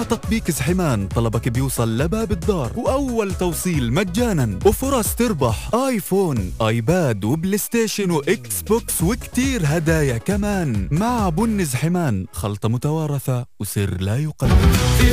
تطبيق زحمان طلبك بيوصل لباب الدار، وأول توصيل مجانا، وفرص تربح آيفون، آيباد، وبلاي ستيشن، وإكس بوكس، وكتير هدايا كمان. مع بن زحمان، خلطة متوارثة وسر لا يقدر.